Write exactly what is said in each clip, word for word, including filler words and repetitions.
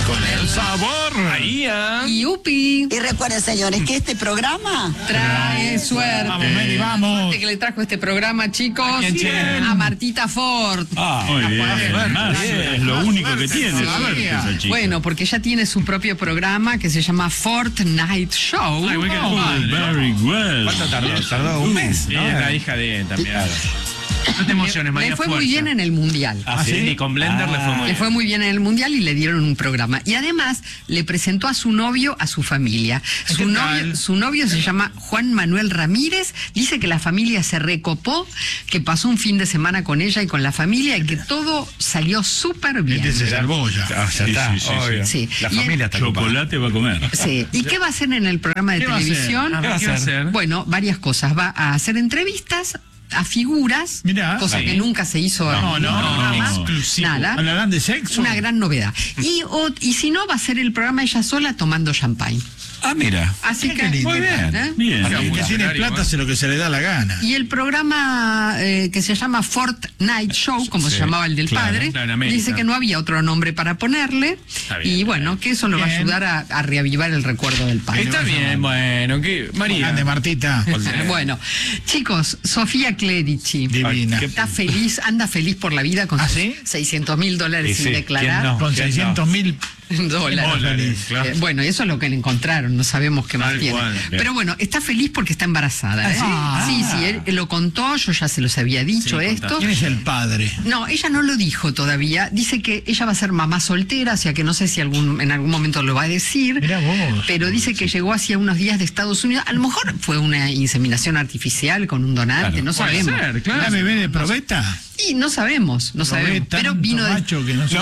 Con el sabor. Ahí, ¿eh? Yupi. Y recuerden, señores, que este programa Trae suerte. Vamos, Mary, vamos. Suerte que le trajo este programa, chicos. ¿A quién, quién? A Martita Ford. Ah, muy bien. Más, es lo único que tiene. Sí. Suerte esa chica. Bueno, porque ella tiene su propio programa que se llama Fortnite Show. Ay, muy bien. Oh, very well. ¿Cuánto tardó? Tardó un mes, Sí, ¿no? es la hija de él también. No te emociones, María. Le fue muy fuerza. bien en el Mundial. Ah, sí, y con Blender le fue muy Le bien. fue muy bien en el Mundial y le dieron un programa. Y además le presentó a su novio, a su familia. Su ¿Qué novio, tal? su novio se llama Juan Manuel Ramírez. Dice que la familia se recopó, que pasó un fin de semana con ella y con la familia y que todo salió súper bien. Este se salvó ya. Ah, ya sí, está, sí, sí, obvio. sí. La Y familia el- está ocupada. Chocolate va a comer. Sí. ¿Y qué va a hacer en el programa de ¿Qué va a hacer? televisión? Ah, ¿qué va a hacer? Bueno, varias cosas. Va a hacer entrevistas a figuras, Mirá. cosa Sí. que nunca se hizo No, en no, el no, programa. exclusivo. Nada. ¿Hablarán de sexo? Una gran novedad. Y, o- y si no, va a ser el programa ella sola tomando champagne. Ah, mira. Así Qué que, lindo. Muy bien. ¿eh? Bien. Para el que Bueno, tiene horario, plata ¿eh? hace lo que se le da la gana. Y el programa eh, que se llama Fortnite Show, como Sí, se llamaba el del claro, padre, claro, en América. dice que no había otro nombre para ponerle. Está bien, Y está bueno, que eso lo va a Bien. ayudar a, a reavivar el recuerdo del padre. Está bien, bueno, ¿qué? María. Grande, Martita. Bueno, chicos, Sofía Clerici. Divina. Está feliz, anda feliz por la vida con ¿Ah, sus sí? seiscientos mil dólares Y sin sí, declarar. ¿quién no? Con seiscientos mil Dólares. Dólares, claro. Eh, bueno, eso es lo que le encontraron, no sabemos qué más Tal tiene. cual. Pero bueno, está feliz porque está embarazada. ¿eh? ¿Ah, Sí, sí, él, él lo contó, yo ya se los había dicho Sí, esto. ¿Quién es el padre? No, ella no lo dijo todavía. Dice que ella va a ser mamá soltera, o sea que no sé si algún, en algún momento lo va a decir. Mirá vos. Pero dice que llegó hacía unos días de Estados Unidos. A lo mejor fue una inseminación artificial con un donante, Claro, no Puede sabemos. ser, claro. ¿La bebé de probeta? Y no sabemos, no sabemos. Probé Pero tanto vino de, macho que no sé.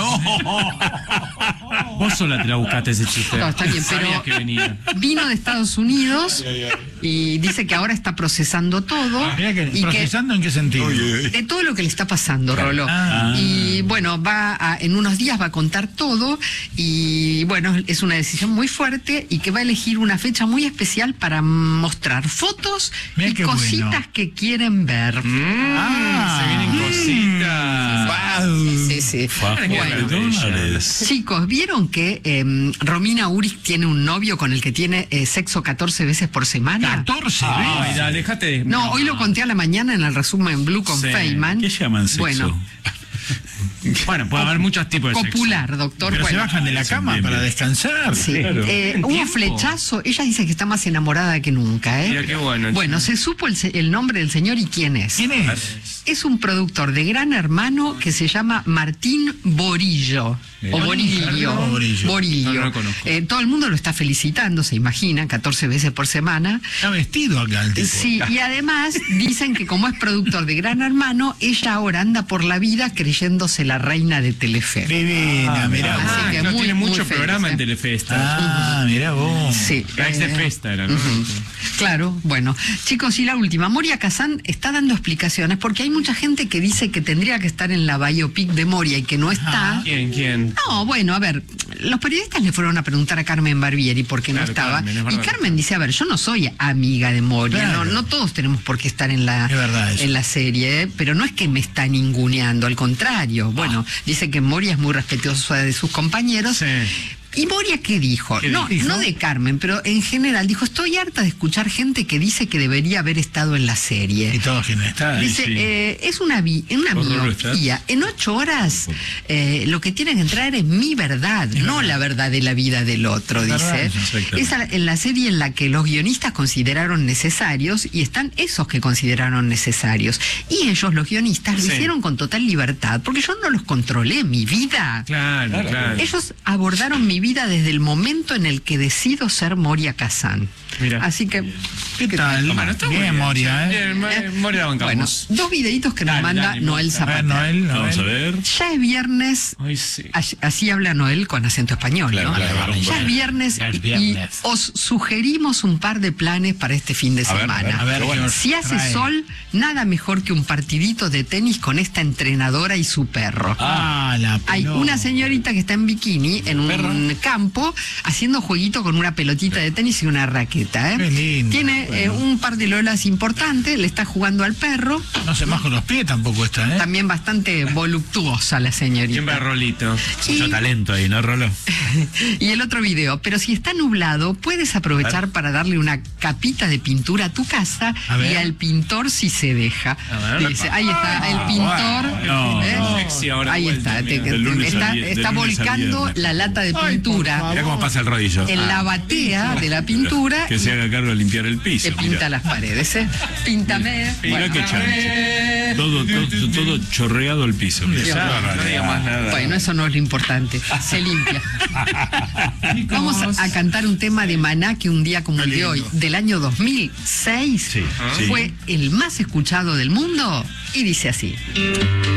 Vos sola te la buscaste ese chiste. No, está bien, pero- Sabías que venía. vino de Estados Unidos y dice que ahora está procesando todo. Mirá que, y que ¿procesando en qué sentido? de todo lo que le está pasando, Rolo. Ah. Y bueno, va a- en unos días va a contar todo y bueno, es una decisión muy fuerte y que va a elegir una fecha muy especial para mostrar fotos Mirá y qué cositas bueno. que quieren ver. Ah. Se vienen cositas. Sí, sí, sí. Bueno, Dólares. chicos, ¿vieron que eh, Romina Uric tiene un novio con el que tiene eh, sexo catorce veces por semana? catorce Ay, veces. dale, déjate de. No, hoy lo conté a la mañana en el resumen Blue con Sí. Feynman. ¿Qué llaman sexo? Bueno, Bueno, puede haber muchos tipos de sexo. copular, doctor. Pero se Bueno, bajan de la cama bien, para bien. descansar. sí. Claro. Eh, ¿En hubo tiempo? flechazo. Ella dice que está más enamorada que nunca, ¿eh? Mira qué bueno, Bueno, che. se supo el, se- el nombre del señor y quién es. ¿Quién es? Es un productor de Gran Hermano que se llama Martín Borillo. O Borillo. Borillo. Borillo. No, no lo conozco. Eh, todo el mundo lo está felicitando, se imagina, catorce veces por semana. Está vestido acá el tipo. Sí, y además dicen que como es productor de Gran Hermano, ella ahora anda por la vida creyéndose la reina de Telefe. Divina, mirá Así vos. Ah, que claro, muy, tiene muy mucho feliz, programa ¿eh? en Telefesta. Ah, mirá vos. Sí. La ex de eh, Festa era, ¿no? ujú. Claro, bueno. Chicos, y la última. Moria Kazan está dando explicaciones porque hay mucha gente que dice que tendría que estar en la biopic de Moria y que no está. ¿Quién, quién? No, bueno, a ver, los periodistas le fueron a preguntar a Carmen Barbieri por qué no Claro, estaba. Carmen, es y verdad. Carmen dice, a ver, yo no soy amiga de Moria, Claro. no, no todos tenemos por qué estar en la, Es verdad eso. en la serie, ¿eh? Pero no es que me está ninguneando, al contrario. Bueno, dice que Moria es muy respetuosa de sus compañeros. Sí. ¿Y Moria qué dijo? ¿Qué no, dijo? no de Carmen, pero en general dijo, estoy harta de escuchar gente que dice que debería haber estado en la serie. Y todo quien está. Dice, sí. eh, es una, vi- una Horror miopía. En ocho horas eh, lo que tienen que entrar es mi verdad, no la verdad de la vida del otro, Es dice. verdad, exactamente. Esa en la serie en la que los guionistas consideraron necesarios y están esos que consideraron necesarios. Y ellos, los guionistas, lo Sí. hicieron con total libertad, porque yo no los controlé, mi vida. Claro, claro. Ellos abordaron mi vida desde el momento en el que decido ser Moria Kazan. Mira. Así que... ¿Qué tal? Bueno, está muy Bien, Moria, ¿eh? Bien, Eh, Moria la Bueno, bancamos. dos videitos que nos Dale, manda dale, Noel vamos A ver, Zapata. Noel, Vamos a Noel. ver. Ya es viernes, Ay, sí. así, así habla Noel con acento español, Claro, ¿no? claro, claro. Ya es viernes, Ya es y- viernes. y os sugerimos un par de planes para este fin de A ver, semana. a ver, Pero bueno, Si hace trae. sol, nada mejor que un partidito de tenis con esta entrenadora y su perro. Ah, la Hay pelota. una señorita que está en bikini en un ¿Perro? el campo haciendo jueguito con una pelotita de tenis y una raqueta. ¿eh? Qué lindo. Tiene eh, un par de lolas importantes, le está jugando al perro. No se más con los pies tampoco está, ¿eh? También bastante voluptuosa la señorita. ¿Quién va Rolito? Mucho Y- talento ahí, ¿no, Rolo? Y el otro video, pero si está nublado, puedes aprovechar para darle una capita de pintura a tu casa A ver. y al pintor si se deja. A ver. Dice, ahí está, el pintor. no, ¿eh? no. Sexy ahora Ahí vuelta, está, mira. te- De lunes está, a vie- de está lunes a volcando viernes. la lata de pintura Mirá cómo pasa el rodillo. en la batea de la pintura Que se y haga cargo de limpiar el piso. te pinta mirá. las paredes. ¿eh? Píntame. Mirá Bueno, qué chance. Todo, todo, todo chorreado al piso. mirá. Dios. No diga más nada. Bueno, eso no es lo importante. Se limpia. Vamos a, a cantar un tema de Maná que un día como el de hoy, del año dos mil seis, Sí, sí. fue el más escuchado del mundo y dice así.